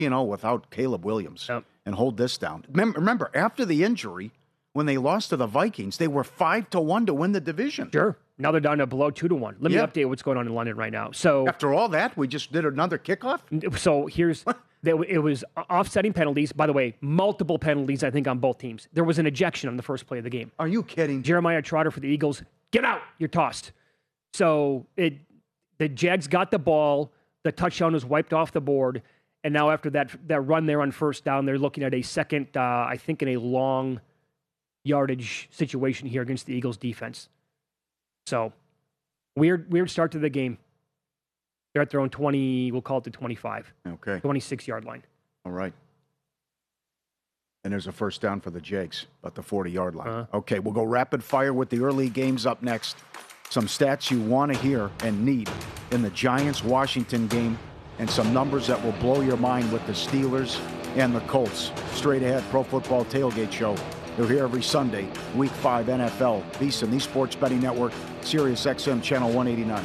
without Caleb Williams Yep. and hold this down. Remember, after the injury, when they lost to the Vikings, they were 5-1 to win the division. Sure. Now they're down to below 2-1. Let me update what's going on in London right now. So after all that, we just did another kickoff? So here's... It was offsetting penalties. By the way, multiple penalties, I think, on both teams. There was an ejection on the first play of the game. Are you kidding? Jeremiah Trotter for the Eagles. Get out. You're tossed. So the Jags got the ball. The touchdown was wiped off the board. And now after that run there on first down, they're looking at a second, I think, in a long yardage situation here against the Eagles defense. So weird start to the game. They're at their own 20, we'll call it the 25. Okay. 26-yard line. All right. And there's a first down for the Jags at the 40-yard line. Okay, we'll go rapid fire with the early games up next. Some stats you want to hear and need in the Giants-Washington game, and some numbers that will blow your mind with the Steelers and the Colts. Straight ahead, Pro Football Tailgate Show. They're here every Sunday, Week 5 NFL, VSiN, the Sports Betting Network, Sirius XM Channel 189.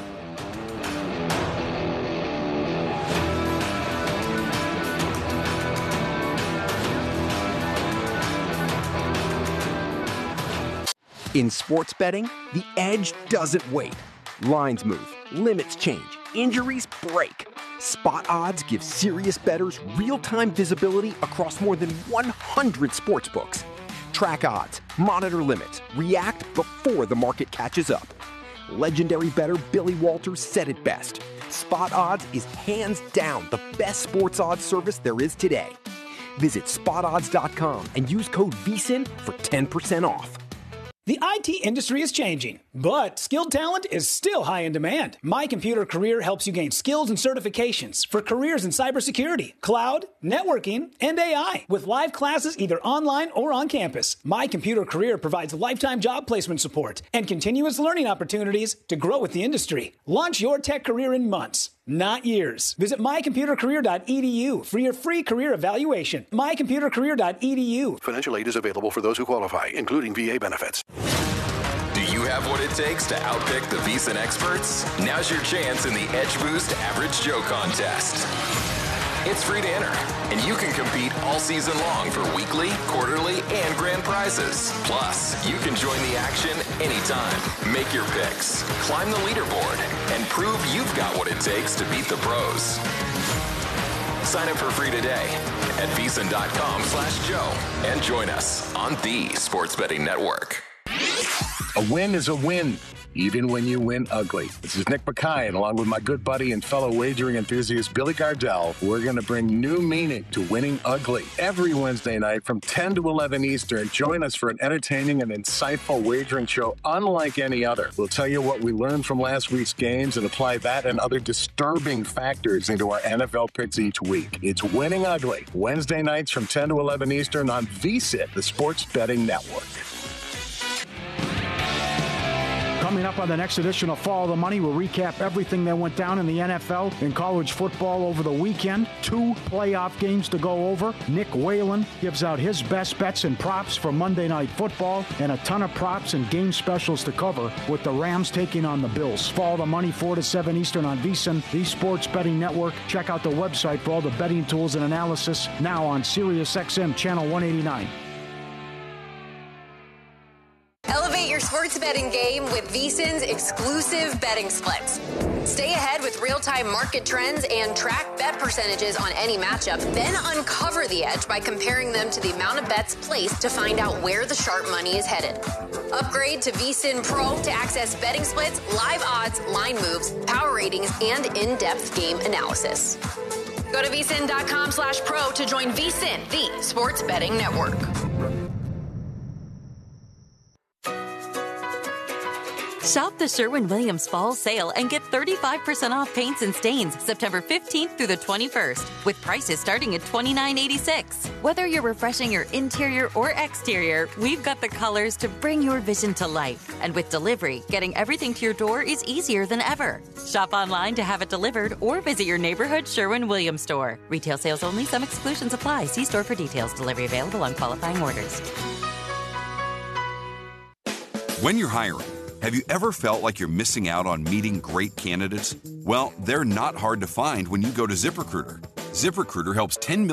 In sports betting, the edge doesn't wait. Lines move, limits change, injuries break. Spot Odds gives serious bettors real-time visibility across more than 100 sportsbooks. Track odds, monitor limits, react before the market catches up. Legendary bettor Billy Walters said it best. Spot Odds is hands down the best sports odds service there is today. Visit spotodds.com and use code VSiN for 10% off. The IT industry is changing, but skilled talent is still high in demand. My Computer Career helps you gain skills and certifications for careers in cybersecurity, cloud, networking, and AI, with live classes either online or on campus. My Computer Career provides lifetime job placement support and continuous learning opportunities to grow with the industry. Launch your tech career in months, not years. Visit mycomputercareer.edu for your free career evaluation. Mycomputercareer.edu. Financial aid is available for those who qualify, including VA benefits. Do you have what it takes to outpick the VSiN experts? Now's your chance in the Edge Boost Average Joe contest. It's free to enter, and you can compete all season long for weekly, quarterly, and grand prizes. Plus, you can join the action anytime. Make your picks, climb the leaderboard, and prove you've got what it takes to beat the pros. Sign up for free today at VSiN.com/Joe and join us on the Sports Betting Network. A win is a win, even when you win ugly. This is Nick Mackay, and along with my good buddy and fellow wagering enthusiast Billy Gardell, we're going to bring new meaning to winning ugly. Every Wednesday night from 10 to 11 Eastern, join us for an entertaining and insightful wagering show unlike any other. We'll tell you what we learned from last week's games and apply that and other disturbing factors into our NFL picks each week. It's Winning Ugly, Wednesday nights from 10 to 11 Eastern on VSiN, the Sports Betting Network. Coming up on the next edition of Follow the Money, we'll recap everything that went down in the NFL and college football over the weekend. 2 playoff games to go over. Nick Whalen gives out his best bets and props for Monday Night Football, and a ton of props and game specials to cover with the Rams taking on the Bills. Follow the Money 4 to 7 Eastern on VSiN, the Sports Betting Network. Check out the website for all the betting tools and analysis now on Sirius XM Channel 189. Elevate your sports betting game with VSiN's exclusive betting splits. Stay ahead with real-time market trends and track bet percentages on any matchup. Then uncover the edge by comparing them to the amount of bets placed to find out where the sharp money is headed. Upgrade to VSiN Pro to access betting splits, live odds, line moves, power ratings, and in-depth game analysis. Go to VSiN.com/pro to join VSiN, the Sports Betting Network. Shop the Sherwin-Williams Fall Sale and get 35% off paints and stains September 15th through the 21st, with prices starting at $29.86. Whether you're refreshing your interior or exterior, we've got the colors to bring your vision to life. And with delivery, getting everything to your door is easier than ever. Shop online to have it delivered or visit your neighborhood Sherwin-Williams store. Retail sales only. Some exclusions apply. See store for details. Delivery available on qualifying orders. When you're hiring, have you ever felt like you're missing out on meeting great candidates? Well, they're not hard to find when you go to ZipRecruiter. ZipRecruiter helps 10 million